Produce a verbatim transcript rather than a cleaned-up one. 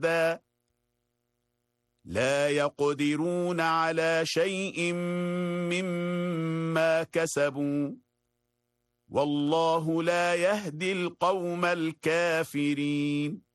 رشدا لا يقدرون على شيء مما كسبوا والله لا يهدي القوم الكافرين.